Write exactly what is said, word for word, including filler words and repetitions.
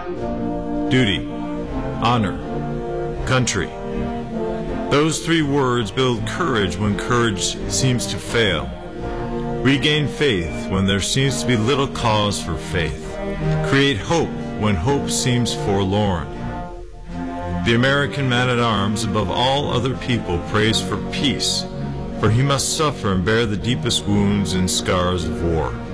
Duty, honor, country. Those three words build courage when courage seems to fail. Regain faith when there seems to be little cause for faith. Create hope when hope seems forlorn. The American man-at-arms, above all other people, prays for peace, for he must suffer and bear the deepest wounds and scars of war.